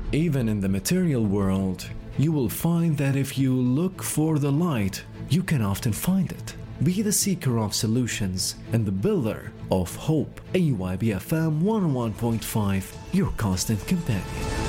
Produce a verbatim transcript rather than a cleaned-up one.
Even in the material world, you will find that if you look for the light, you can often find it. Be the seeker of solutions and the builder of hope. A Y B F M one oh one point five, your constant companion.